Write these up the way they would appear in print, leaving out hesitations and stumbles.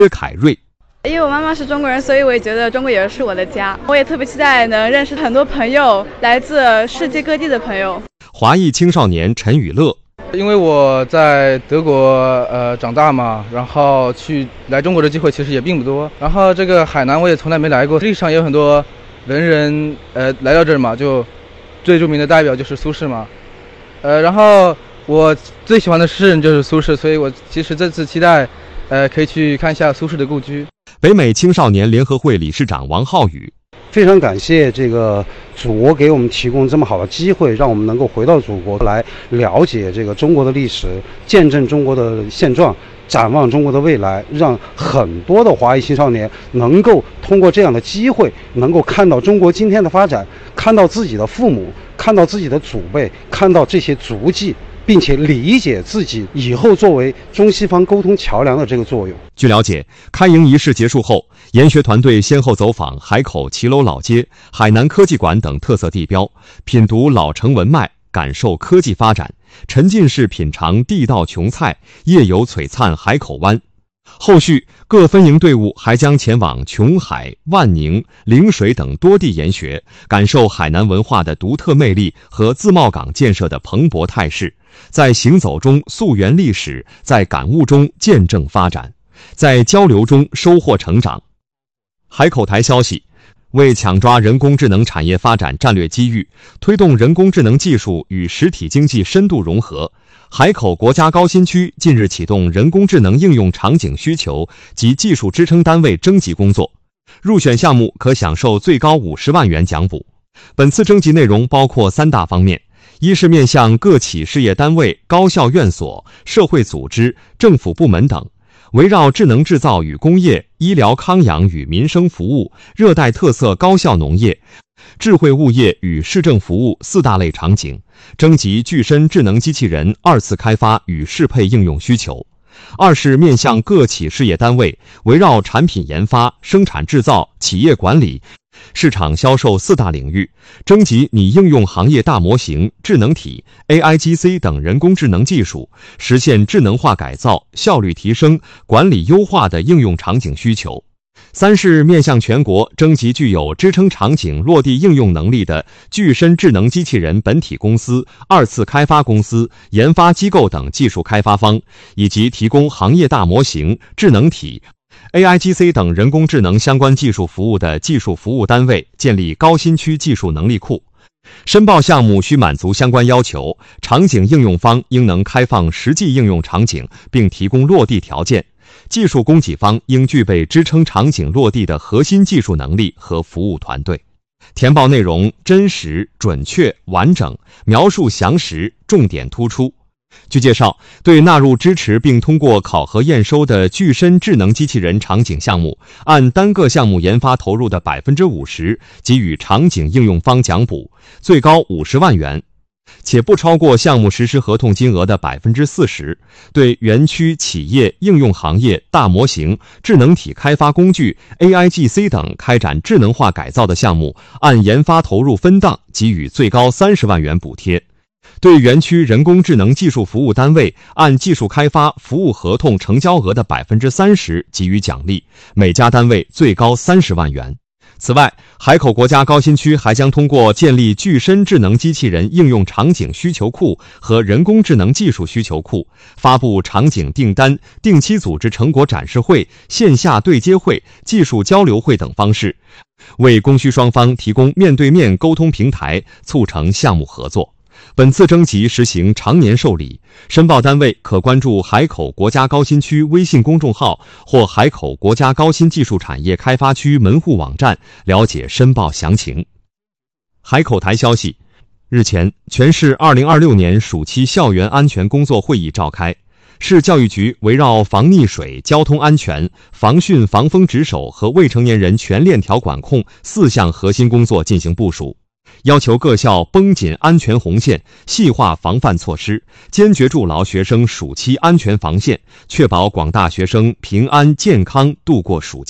凯瑞。 因为我妈妈是中国人，所以我也觉得中国也是我的家。我也特别期待能认识很多朋友，来自世界各地的朋友。 华裔青少年陈宇乐。 因为我在德国长大嘛，然后来中国的机会其实也并不多。然后这个海南我也从来没来过，历史上也有很多文人来到这儿嘛，就最著名的代表就是苏轼嘛。然后我最喜欢的诗人就是苏轼，所以我其实这次期待可以去看一下苏轼的故居。 北美青少年联合会理事长王浩宇。 非常感谢这个祖国给我们提供这么好的机会，让我们能够回到祖国来了解这个中国的历史，见证中国的现状，展望中国的未来，让很多的华裔青少年能够通过这样的机会，能够看到中国今天的发展，看到自己的父母，看到自己的祖辈，看到这些足迹，并且理解自己以后作为中西方沟通桥梁的这个作用。 据了解，开营仪式结束后，研学团队先后走访海口骑楼老街、海南科技馆等特色地标，品读老城文脉，感受科技发展，沉浸式品尝地道琼菜，夜游璀璨海口湾。后续各分营队伍还将前往琼海、万宁、陵水等多地研学，感受海南文化的独特魅力和自贸港建设的蓬勃态势，在行走中溯源历史，在感悟中见证发展，在交流中收获成长。海口台消息，为抢抓人工智能产业发展战略机遇，推动人工智能技术与实体经济深度融合，海口国家高新区近日启动人工智能应用场景需求及技术支撑单位征集工作，入选项目可享受最高50万元奖补。本次征集内容包括3大方面：一是面向各企事业单位、高校院所、社会组织、政府部门等，围绕智能制造与工业、医疗康养与民生服务、热带特色高效农业、智慧物业与市政服务4大类场景，征集具身智能机器人2次开发与适配应用需求。二是面向各企事业单位，围绕产品研发、生产制造、企业管理、市场销售4大领域，征集拟应用行业大模型、智能体、AIGC 等人工智能技术，实现智能化改造、效率提升、管理优化的应用场景需求。三是面向全国，征集具有支撑场景落地应用能力的具身智能机器人本体公司、2次开发公司、研发机构等技术开发方，以及提供行业大模型、智能体、AIGC 等人工智能相关技术服务的技术服务单位，建立高新区技术能力库。申报项目需满足相关要求，场景应用方应能开放实际应用场景，并提供落地条件。技术供给方应具备支撑场景落地的核心技术能力和服务团队。填报内容真实、准确、完整，描述详实，重点突出。据介绍，对纳入支持并通过考核验收的具身智能机器人场景项目，按单个项目研发投入的 50% 给予场景应用方奖补，最高50万元，且不超过项目实施合同金额的 40%。 对园区、企业、应用行业、大模型、智能体开发工具、AIGC 等开展智能化改造的项目，按研发投入分档给予最高30万元补贴。对园区人工智能技术服务单位，按技术开发服务合同成交额的 30% 给予奖励，每家单位最高30万元。此外，海口国家高新区还将通过建立具身智能机器人应用场景需求库和人工智能技术需求库，发布场景订单、定期组织成果展示会、线下对接会、技术交流会等方式，为供需双方提供面对面沟通平台，促成项目合作。本次征集实行常年受理，申报单位可关注海口国家高新区微信公众号或海口国家高新技术产业开发区门户网站了解申报详情。海口台消息，日前，全市2026年暑期校园安全工作会议召开，市教育局围绕防溺水、交通安全、防汛防风值守和未成年人全链条管控4项核心工作进行部署，要求各校绷紧安全红线，细化防范措施，坚决筑牢学生暑期安全防线，确保广大学生平安健康度过暑假。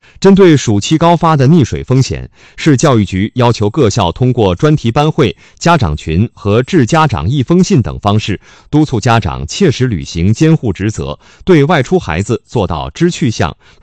针对暑期高发的溺水风险，市教育局要求各校通过专题班会、家长群和致家长一封信等方式，督促家长切实履行监护职责，对外出孩子做到知去向。